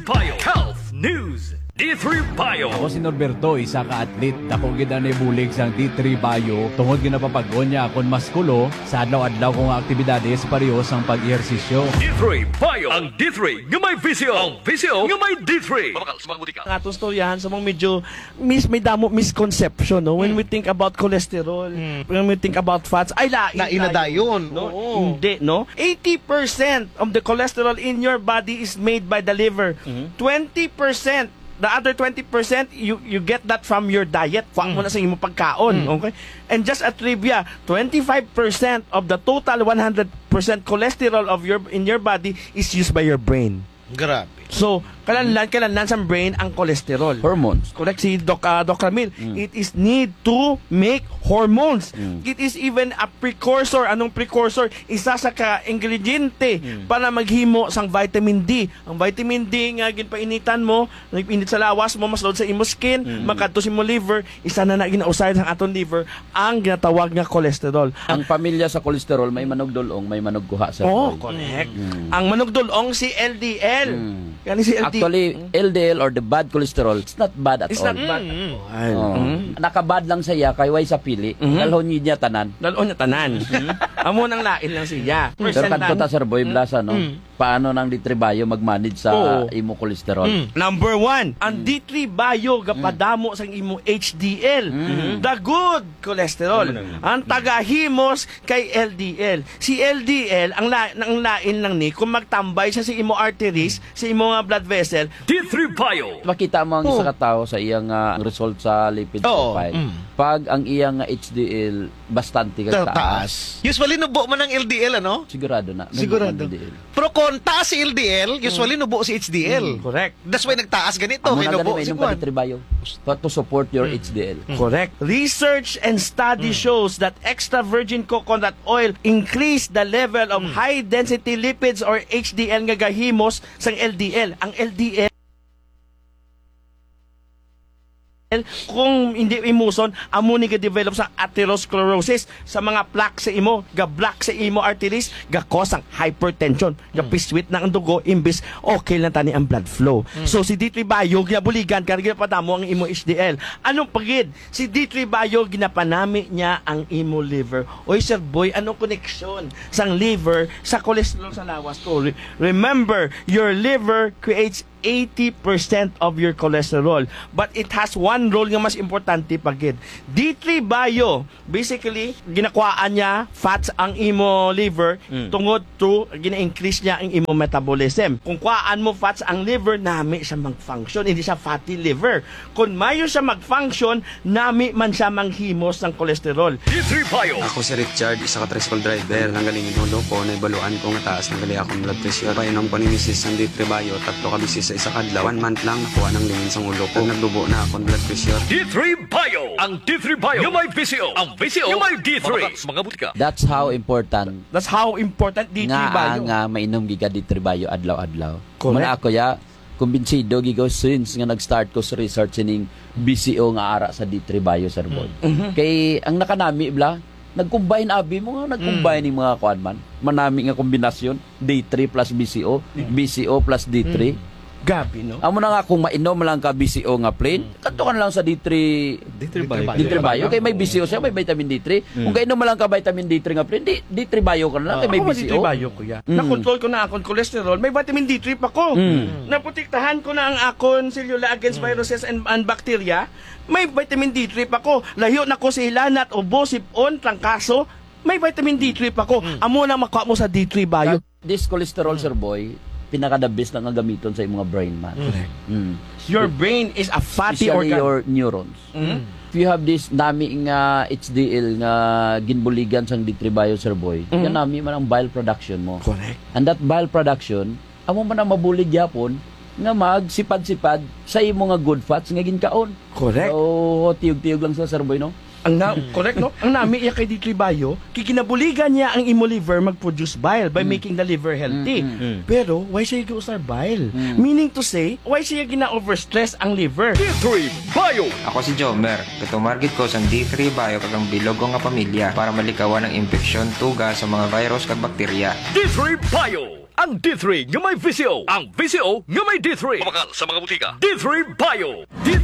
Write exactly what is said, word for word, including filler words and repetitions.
Bio Health News. D three Bio. Ako si Norberto, isa ka atlet. Dako gid ani bulig sang D three Bio. Tungod ginapapag-on niya akong maskulo sa adlaw-adlaw kong aktibidades pareho sang pag-ehersisyo. D three Bio. Ang D three nga may visyo. Ang visyo nga may D three. Mabakal, sumabuti ka. Ang atong storyahan sa mga medyo mis, may damo misconception, no? When mm. we think about cholesterol, mm. when we think about fats, ay lain Lain na dayon. no? Oo. Hindi, no? eighty percent of the cholesterol in your body is made by the liver. Mm-hmm. twenty percent, the other twenty percent, you you get that from your diet. Fuck mo na sa imong pagkaon, mm. okay? And just a trivia, twenty-five percent of the total one hundred percent cholesterol of your in your body is used by your brain. Grabe. So, kalanlan, kalanlan sa brain ang cholesterol. Hormones. Correct si Doc, uh, Doc Ramil. Mm. It is need to make hormones. Mm. It is even a precursor. Anong precursor? Isa sa ka-ingrediente Mm. para maghimo sang vitamin D. Ang vitamin D nga ginpainitan mo, nagpinit sa lawas mo, mas load sa imo skin, Mm. makadto sa imo liver, isa na na ginausay sa aton liver ang ginatawag nga cholesterol. Ang pamilya sa kolesterol may manugdulong, may manugkuha sa Oh, boy. correct. Mm. Ang manugdulong si L D L. Mm. Kani si L D L. Actually, L D L or the bad cholesterol, it's not bad at It's all. not bad. Oh. Mm. Nakabad lang siya kay way sa pili. Mhm. Dalhon niya tanan. Lalo niya tanan. Amo nang lain lang siya. Pero kanto ta Sir Boy Blasa, no? Paano nang D three Bio mag-manage sa Oo. imo cholesterol? Number one, ang D three Bio gapadamo sang imo H D L, the good cholesterol. Ang tagahimos kay L D L. Si L D L ang la ang lain lang ni kung magtambay siya sa imo arteries, sa imo nga blood vessel. D three Bio. Makita mo ang Oo. isa ka tao sa iyang ah, result sa lipid Oo. profile. Mm. Pag ang iyang H D L bastante ka taas, Taas. Usually nubo man ang L D L, ano? sigurado na. Sigurado. L D L. Pero kung taas si L D L, usually nubo si H D L. Correct. That's why nagtaas ganito. Amo Kaya na nubo gani si may Kwan. D three Bio to, to support your H D L. Correct. Research and study shows that extra virgin coconut oil increase the level of high density lipids or H D L nga gahimos sang L D L. Ang L D L kung hindi imuson, amo ni ga-develop sa atherosclerosis sa mga plaque sa imo, ga-block sa imo arteries, ga-cause ang hypertension, ga-piswit na ang dugo, imbis okay lang tani ang blood flow. So si D three Bio, ginabuligan, kaya ginapadamo ang imo H D L. Anong pagid? Si D three Bio, ginapanami niya ang imo liver. Oy, Sir Boy, anong connection sang liver sa cholesterol sa lawas ko? Re- Remember, your liver creates eighty percent of your cholesterol. But it has one role nga mas importante pagid. D three Bio, basically, ginakuhaan niya fats ang imo liver tungod to gina-increase niya ang imo metabolism. Kung kuhaan mo fats ang liver, nami siya mag-function. Hindi siya fatty liver. Kung mayo siya mag-function, nami man siya manghimos ng cholesterol. D three Bio. Ako si Richard, isa ka tricycle driver. Nanggaling inulo ko, naibaluan ko nga taas ng gali akong blood pressure. Painom ko ni Missus ng D three Bio, tatlo ka bisis sa isa kadlaw. One month lang, nakuha ng lingin sa ulo ko. Nagdubo na akong blood pressure. D three Bio. Ang D three Bio nga may visyo. Ang visyo nga may D three. Sumabuti ka. That's how important That's how important D three nga Bio. nga mainom giga D three Bio adlaw-adlaw. Correct. Muna ako ya kumbinsido gigaw since nga nag-start ko sa research ning B C O nga ara sa D three Bio Sir Boy. Kay ang nakanami bla nag-combine abi mo nga nag-combine ning mga kuan man. Manami nga kombinasyon D three plus B C O, B C O plus D three. Gabi, no? Amo na nga kung mainom lang ka B C O nga plain, kadto ka na lang sa D three D three Bio. D three Bio. Kay may B C O siya, may vitamin D three. Kung kainom mo lang ka vitamin D three nga plain, di D three Bio ka na lang kay may Ako B C D three O. Bio ko ya. Mm. Na-control ko na akong cholesterol, may vitamin D three pa ko. Mm. Naprotektahan ko na ang akon cellular against viruses and, and bacteria, may vitamin D three pa ko. Layo na ko sa hilanat, ubo, sipon, trangkaso, may vitamin D three pa ko. Amo na makuha mo sa D three Bio. This cholesterol Sir Boy, pinaka-the best na nga gamiton sa imong mga brain man. Mm. Your brain is a fatty Especially organ. your neurons. If you have this nami nga H D L nga ginbuligan sang D three Bio Sir Boy, yan nami man ang bile production mo. Correct. And that bile production, amo man ang mabulig yapon nga magsipad-sipad sa imo nga good fats nga ginkaon. Correct. So, tiyog-tiyog lang sa Sir Boy, no? Ang na, correct, no? Ang nami iya kay D three Bio, kikinabuligan niya ang imo liver mag-produce bile by making the liver healthy. Pero, why siya giusar bile? Meaning to say, why siya gina-overstress ang liver? D three Bio. Ako si Jomer. Katumargit ko sa D three Bio kagang bilog ko nga pamilya para malikawan ang infeksyon tuga sa mga virus kag bakterya. D three Bio. ang D three nga may V C O. Ang V C O nga may D three. Pamakal sa mga butika. D three Bio. D